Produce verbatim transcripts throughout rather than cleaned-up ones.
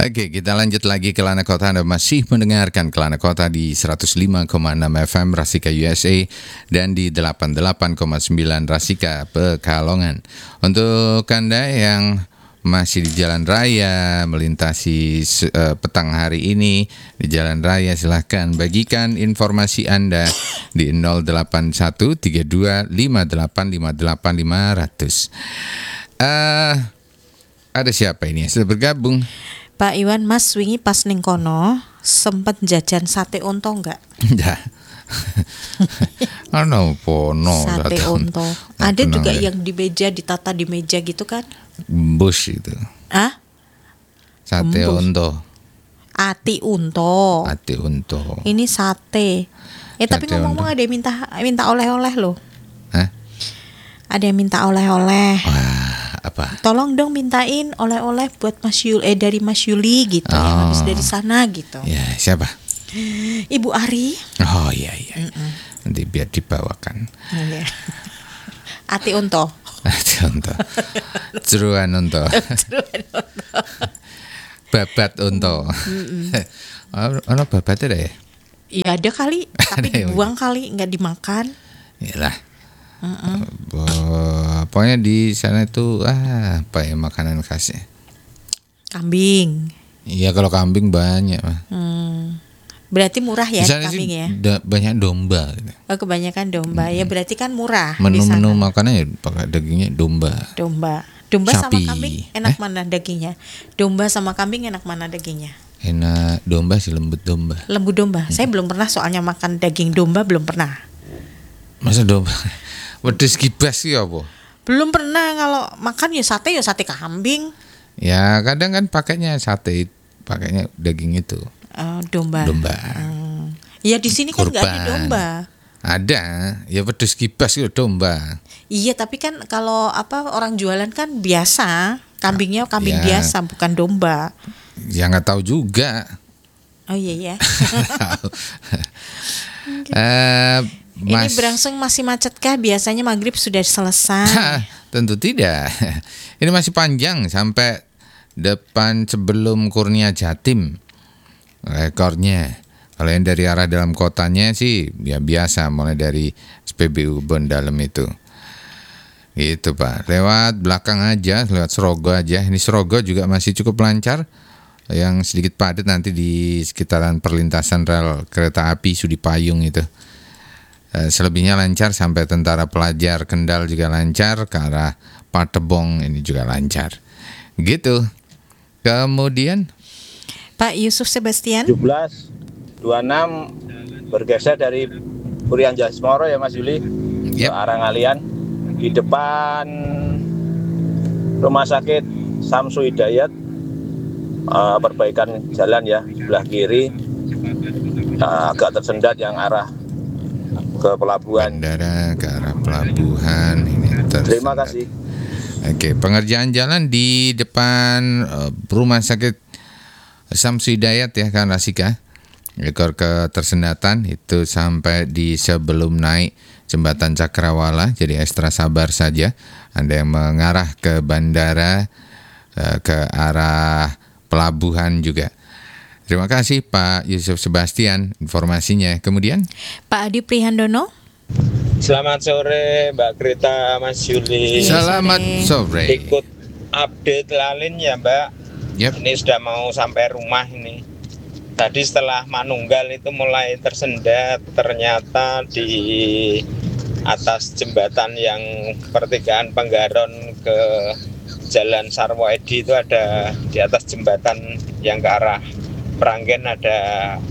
Oke, kita lanjut lagi Kelana Kota. Anda masih mendengarkan Kelana Kota di seratus lima koma enam F M Rasika U S A dan di delapan puluh delapan koma sembilan Rasika Pekalongan. Untuk Anda yang masih di jalan raya melintasi uh, petang hari ini di jalan raya, silahkan bagikan informasi Anda di nol delapan satu tiga dua lima delapan lima delapan lima nol nol. Uh, ada siapa ini yang sudah bergabung? Pak Iwan, Mas wingi pas ning kono sempet jajan sate onto enggak? Enggak. Ano pono sate onto. Ada juga ya, yang di meja, ditata di meja gitu kan? Embus itu. Ah? Sate Embus. onto. Ati unto. Ati unto. Ini sate. Eh tapi ngomong-ngomong ada yang minta minta oleh-oleh loh. Hah? Ada yang minta oleh-oleh. Wah, apa? Tolong dong mintain oleh-oleh buat Mas Yuli, eh dari Mas Yuli gitu, oh. yang habis dari sana gitu. Ya, siapa? Ibu Ari. Oh iya iya. Mm-mm. Nanti biar dibawakan. Iya. Ati unto. Ati unto. Ceruan unto. Ceruan unto. Babat unto. Ono babat ada ya? Iya ada kali, tapi dibuang kali, nggak dimakan. Iyalah. Uh-uh. Uh, pokoknya di sana itu ah, apa ya makanan khasnya? Kambing. Iya kalau kambing banyak. Hmm. Berarti murah ya kambing ya? Da- banyak domba. Gitu. Oh kebanyakan domba hmm. ya berarti kan murah. Menu-menu makanannya pakai dagingnya domba. Domba. Domba Sapi. sama kambing enak eh? mana dagingnya? Domba sama kambing enak mana dagingnya? Enak domba sih, lembut domba. Lembut domba. Hmm. Saya belum pernah soalnya makan daging domba, belum pernah. Masa domba? Wedhus kibas sih apa? Belum pernah. Kalau makan ya sate ya sate kambing. Ya kadang kan pakainya sate, pakainya daging itu. Uh, domba. Domba. Hmm. Ya di sini kan nggak ada domba. Ada, ya wedhus kibas itu domba. Iya tapi kan kalau apa orang jualan kan biasa kambingnya kambing ya. Biasa bukan domba. Ya nggak tahu juga. Oh iya ya. uh, Mas, ini berangsung masih macet kah? Biasanya maghrib sudah selesai. Tentu tidak. Ini masih panjang sampai depan sebelum Kurnia Jatim. Rekornya. Kalau yang dari arah dalam kotanya sih ya biasa, mulai dari S P B U Bon Dalem itu. Gitu Pak. Lewat belakang aja, lewat Serogo aja. Ini Serogo juga masih cukup lancar. Yang sedikit padat nanti di sekitaran perlintasan rel kereta api Sudipayung itu. Selebihnya lancar sampai Tentara Pelajar Kendal juga lancar, ke arah Patebong ini juga lancar. Gitu. Kemudian Pak Yusuf Sebastian tujuh belas dua puluh enam bergeser dari Purian Jasmoro ya Mas Yuli, yep. Ke arah Ngalian di depan Rumah Sakit Samsu Hidayat, uh, perbaikan jalan ya sebelah kiri, uh, agak tersendat yang arah ke pelabuhan. Bandara ke arah pelabuhan ini tersendat. Terima kasih. Oke, pengerjaan jalan di depan uh, Rumah Sakit Samsu Hidayat ya kan Rasika. Ekor ketersendatan itu sampai di sebelum naik Jembatan Cakrawala, jadi ekstra sabar saja. Anda yang mengarah ke bandara, ke arah pelabuhan juga. Terima kasih Pak Yusuf Sebastian informasinya. Kemudian Pak Adi Prihandono. Selamat sore Mbak Greta, Mas Yuli. Selamat sore. Ikut update lalin ya Mbak. Yep. Ini sudah mau sampai rumah ini. Tadi setelah Manunggal itu mulai tersendat, ternyata di atas jembatan yang pertigaan Penggaron ke Jalan Sarwo Edi itu ada, di atas jembatan yang ke arah Pranggen ada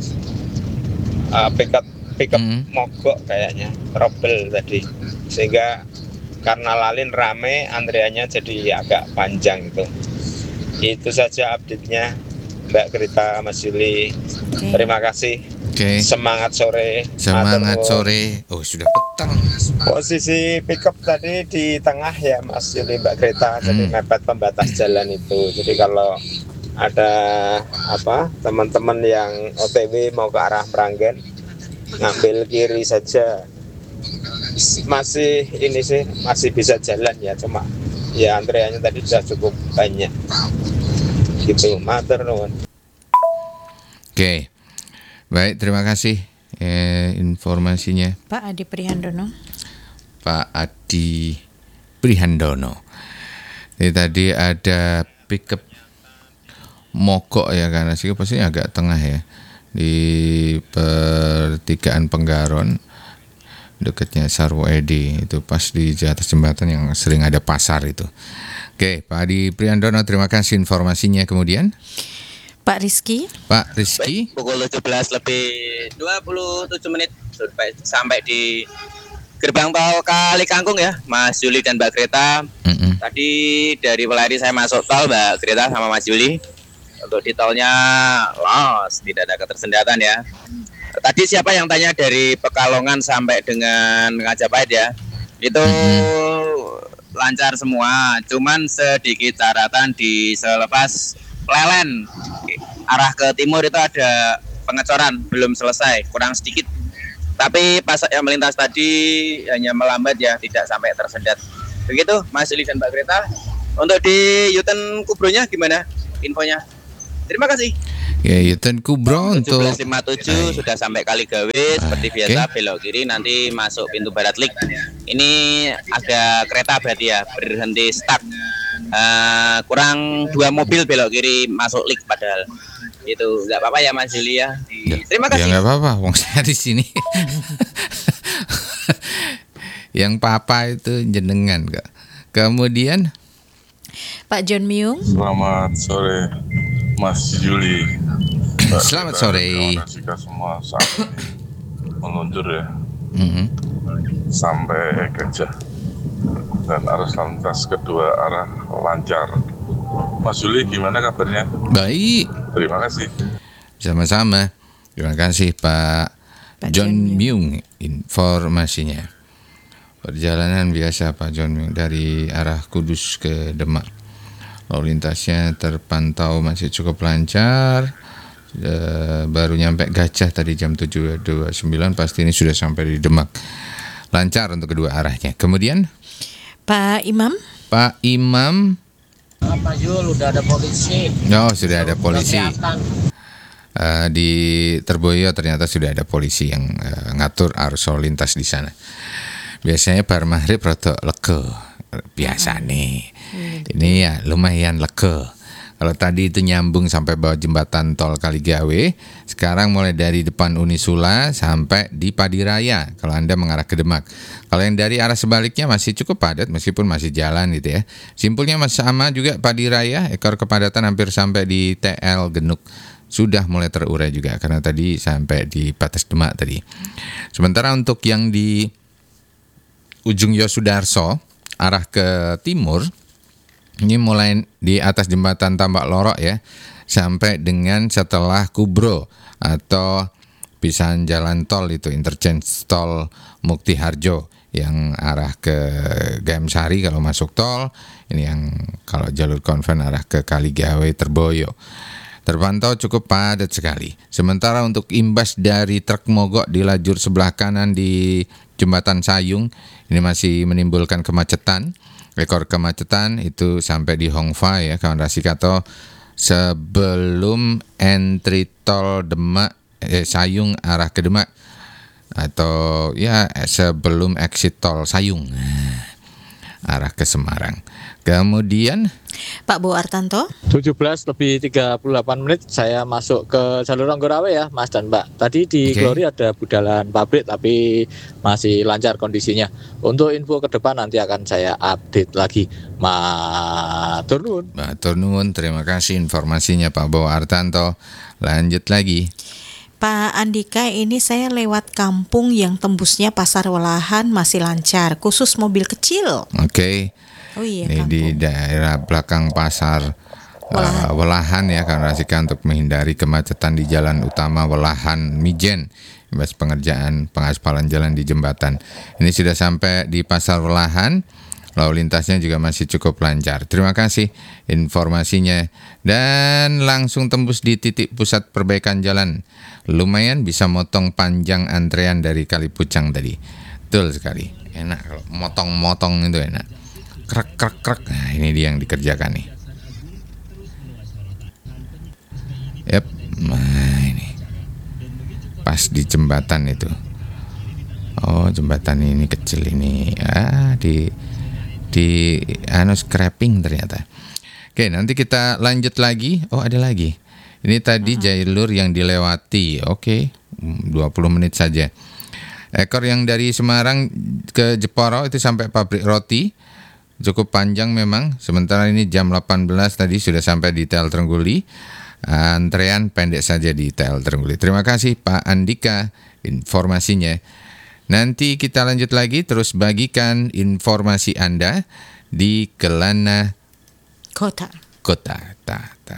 uh, pickup pickup hmm. mogok kayaknya, trouble tadi. Sehingga karena lalin rame, antriannya jadi agak panjang itu. Itu saja update-nya Mbak Grita, Mas Yuli. Okay. Terima kasih. Okay. Semangat sore. Semangat Matur. Sore. Oh sudah petang. Posisi pickup tadi di tengah ya Mas Yuli, Mbak Grita. Jadi hmm. mepet pembatas jalan itu. Jadi kalau ada apa teman-teman yang O T W mau ke arah Pranggen, ngambil kiri saja. Masih ini sih masih bisa jalan ya, cuma ya antriannya tadi sudah cukup banyak. Gitu, matur nuwun. Oke, baik, terima kasih eh, informasinya Pak Adi Prihandono. Pak Adi Prihandono. Ini tadi ada pickup mogok ya, karena sih pastinya agak tengah ya, di pertigaan Penggaron dekatnya Sarwo Edi, itu pas di atas jembatan yang sering ada pasar itu. Oke, Pak Adi Prihandono, terima kasih informasinya. Kemudian Pak Rizky. Pak Rizky. Baik, pukul tujuh belas lebih dua puluh tujuh menit sampai sampai di gerbang tol Kali Kangkung ya, Mas Juli dan Mbak Greta. Mm-mm. Tadi dari Weleri saya masuk tol, Mbak Greta sama Mas Juli. Untuk di tolnya los, tidak ada ketersendatan ya. Tadi siapa yang tanya dari Pekalongan sampai dengan Ngajapahit ya? Itu mm-hmm. lancar semua, cuman sedikit caratan di selepas Plelen arah ke timur itu ada pengecoran, belum selesai, kurang sedikit. Tapi pas yang melintas tadi hanya melambat ya, tidak sampai tersendat. Begitu Mas Juli dan Mbak Greta. Untuk di U-turn Kubronya gimana infonya? Terima kasih. Ya, U-turn Kubro tujuh untuk belas lima puluh tujuh sudah sampai Kaligawe seperti biasa, belok kiri nanti masuk pintu barat Lik. Ini ada kereta berarti ya, berhenti stuck. Uh, kurang dua mobil belok kiri masuk Lik padahal. Itu nggak apa-apa ya Mas Juli ya. Terima kasih. Ya nggak apa-apa, wong saya di sini. Yang papa itu jenengan kak. Kemudian Pak John Myung. Selamat sore Mas Juli. Mbak Selamat Greta, sore. kawan Asika semua saat ini meluncur ya Mhm. sampai Gajah dan arus lalu lintas kedua arah lancar. Mas Juli gimana kabarnya? Baik, Terima kasih. sama-sama. Terima kasih Pak, Pak John John Myung informasinya. Perjalanan biasa Pak John Myung dari arah Kudus ke Demak. Lalu lintasnya terpantau masih cukup lancar. E, baru nyampe Gajah tadi jam tujuh dua puluh sembilan, pasti ini sudah sampai di Demak. Lancar untuk kedua arahnya. Kemudian Pak Imam. Pak Imam. Pak Jul, udah ada polisi. Oh, sudah ada polisi. Kesehatan. Uh, di Terboyo ternyata sudah ada polisi yang uh, ngatur arus lalu lintas di sana. Biasanya bar maghrib rada lega, biasa nih. Ini ya lumayan lega. Kalau tadi itu nyambung sampai bawah jembatan tol Kaligawe, sekarang mulai dari depan Unisula sampai di Padiraya kalau Anda mengarah ke Demak. Kalau yang dari arah sebaliknya masih cukup padat meskipun masih jalan gitu ya. Simpulnya masih sama juga Padiraya, ekor kepadatan hampir sampai di T L Genuk. Sudah mulai terurai juga karena tadi sampai di batas Demak tadi. Sementara untuk yang di ujung Yosudarso arah ke timur, ini mulai di atas jembatan Tambak Lorok ya, sampai dengan setelah Kubro atau pisahan jalan tol itu, interchange tol Mukti Harjo yang arah ke Gayam Sari kalau masuk tol, ini yang kalau jalur konven arah ke Kaligawe Terboyo. Terpantau cukup padat sekali. Sementara untuk imbas dari truk mogok di lajur sebelah kanan di Jembatan Sayung, ini masih menimbulkan kemacetan. Rekor kemacetan itu sampai di Hongfa ya kawan Rasikato, sebelum entry tol Demak eh, Sayung arah ke Demak, atau ya sebelum exit tol Sayung arah ke Semarang. Kemudian Pak Bo Artanto. tujuh belas lebih tiga puluh delapan menit saya masuk ke jalur Anggorawe ya Mas dan Mbak. Tadi di Oke. Glory ada budalan pabrik tapi masih lancar kondisinya. Untuk info ke depan nanti akan saya update lagi. Matur nuwun. Matur nuwun, terima kasih informasinya Pak Bo Artanto. Lanjut lagi. Pak Andika, ini saya lewat kampung yang tembusnya Pasar Welahan masih lancar, khusus mobil kecil. Oke. Oh iya, Ini di kampung. daerah belakang pasar Welahan. uh, Welahan ya, karena Rasika untuk menghindari kemacetan di jalan utama Welahan Mijen, imbas pengerjaan pengaspalan jalan di jembatan. Ini sudah sampai di pasar Welahan, lalu lintasnya juga masih cukup lancar. Terima kasih informasinya. Dan langsung tembus di titik pusat perbaikan jalan. Lumayan bisa motong panjang antrean dari Kalipucang tadi. Betul sekali. Enak kalau motong-motong itu enak. Krek krek krek. Nah, ini dia yang dikerjakan nih. Yep. Nah, ini. pas di jembatan itu. Oh, jembatan ini kecil ini. Ah, di di anu scrapping ternyata. Oke, nanti kita lanjut lagi. Oh, ada lagi. Ini tadi jalur yang dilewati. Oke, dua puluh menit saja. Ekor yang dari Semarang ke Jeporo itu sampai pabrik roti. Cukup panjang memang. Sementara ini jam delapan belas tadi sudah sampai di T L Trengguli. Antrean pendek saja di T L Trengguli. Terima kasih Pak Andika informasinya. Nanti kita lanjut lagi, terus bagikan informasi Anda di Kelana Kota. Kota. Ta, ta.